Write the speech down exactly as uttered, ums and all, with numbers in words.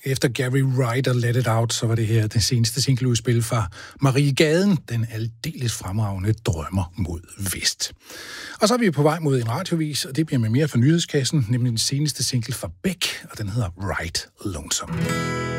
Efter Gary Wright og Let It Out, så var det her den seneste singleudspil fra Marie Gaden, den aldeles fremragende Drømmer mod Vest. Og så er vi på vej mod en radiovis, og det bliver med mere for nyhedskassen, nemlig den seneste single fra Beck, og den hedder Right Lonesome.